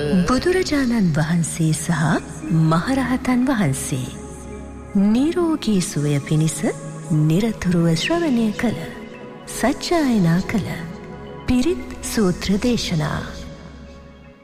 බුදුරජාණන් වහන්සේ සහ මහරහතන් වහන්සේ නිරෝගී සුවය පිණිස නිරතුරුව ශ්‍රවණය කළ සජ්ජායනා කළ පිරිත් සූත්‍ර දේශනා